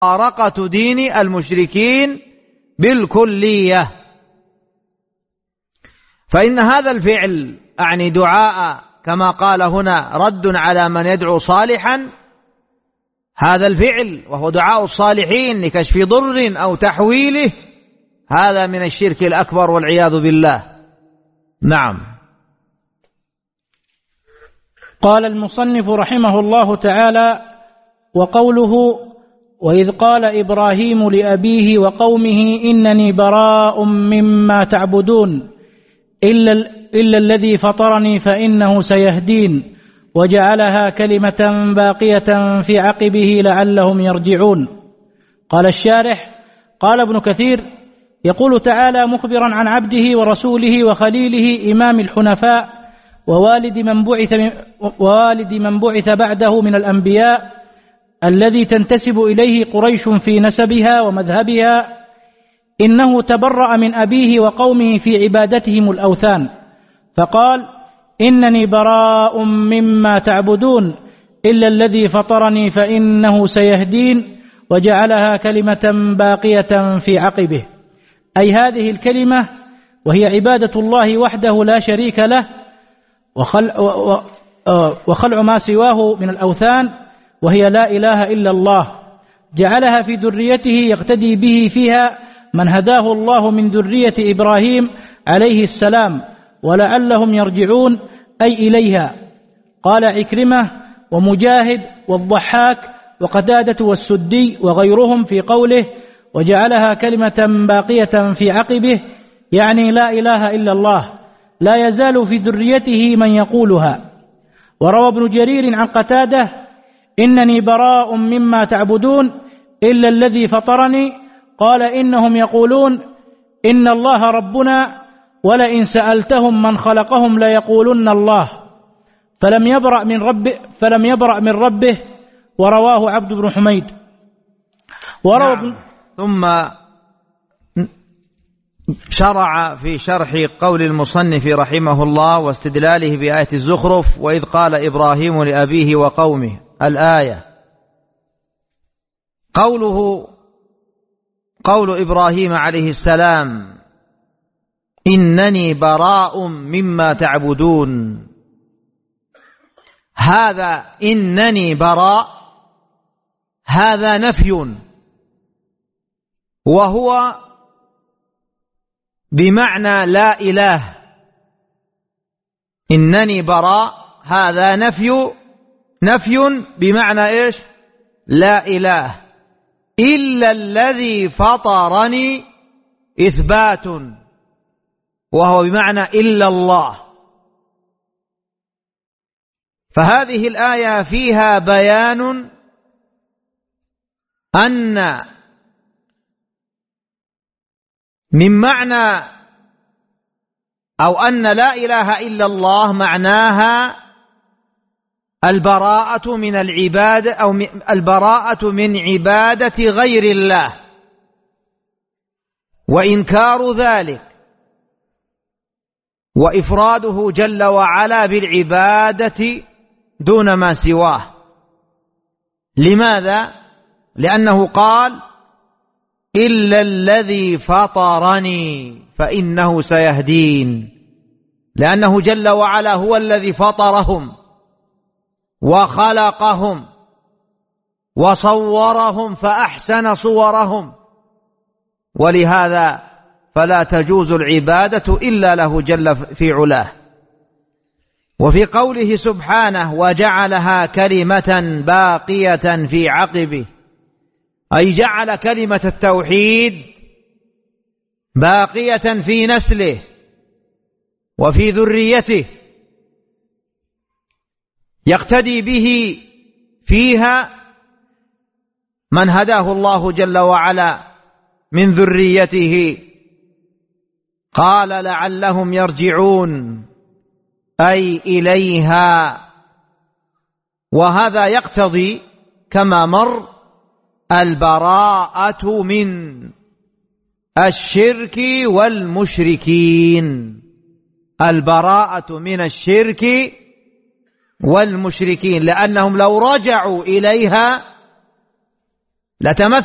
مفارقة دين المشركين بالكلية. فإن هذا الفعل أعني دعاء كما قال هنا رد على من يدعو صالحا، هذا الفعل وهو دعاء الصالحين لكشف ضر أو تحويله، هذا من الشرك الأكبر والعياذ بالله. نعم. قال المصنف رحمه الله تعالى: وقوله: وإذ قال إبراهيم لأبيه وقومه إنني براء مما تعبدون إلا الذي فطرني فإنه سيهدين، وجعلها كلمة باقية في عقبه لعلهم يرجعون. قال الشارح: قال ابن كثير: يقول تعالى مخبرا عن عبده ورسوله وخليله إمام الحنفاء ووالد من بعث بعده من الأنبياء، الذي تنتسب إليه قريش في نسبها ومذهبها، إنه تبرأ من أبيه وقومه في عبادتهم الأوثان، فقال: إنني براء مما تعبدون إلا الذي فطرني فإنه سيهدين، وجعلها كلمة باقية في عقبه، أي هذه الكلمة وهي عبادة الله وحده لا شريك له، وخلع ما سواه من الأوثان، وهي لا إله إلا الله، جعلها في ذريته يقتدي به فيها من هداه الله من ذرية إبراهيم عليه السلام، ولعلهم يرجعون أي إليها. قال عكرمة ومجاهد والضحاك وقتادة والسدي وغيرهم في قوله: وجعلها كلمة باقية في عقبه، يعني لا إله إلا الله، لا يزال في ذريته من يقولها. وروى ابن جرير عن قتادة: إنني براء مما تعبدون إلا الذي فطرني، قال: إنهم يقولون إن الله ربنا، ولئن سألتهم من خلقهم ليقولن الله، فلم يبرأ من ربه. ورواه عبد بن حميد. نعم. ثم شرع في شرح قول المصنف رحمه الله واستدلاله بآية الزخرف: وإذ قال إبراهيم لأبيه وقومه، الآية. قول إبراهيم عليه السلام: إنني براء مما تعبدون، هذا إنني براء هذا نفي، وهو بمعنى لا إله. إنني براء هذا نفي بمعنى إيش؟ لا إله. إلا الذي فطرني إثبات، وهو بمعنى إلا الله. فهذه الآية فيها بيان أن من معنى أو أن لا إله إلا الله معناها البراءة من العبادة أو البراءة من عبادة غير الله، وإنكار ذلك، وإفراده جل وعلا بالعبادة دون ما سواه. لماذا؟ لأنه قال: إلا الذي فطرني فإنه سيهدين، لأنه جل وعلا هو الذي فطرهم وخلقهم وصورهم فأحسن صورهم، ولهذا فلا تجوز العبادة إلا له جل في علاه. وفي قوله سبحانه: وجعلها كلمة باقية في عقبه، أي جعل كلمة التوحيد باقية في نسله وفي ذريته، يقتدي به فيها من هداه الله جل وعلا من ذريته. قال: لعلهم يرجعون أي إليها. وهذا يقتضي كما مر البراءة من الشرك والمشركين، البراءة من الشرك والمشركين، لأنهم لو رجعوا إليها لتمثل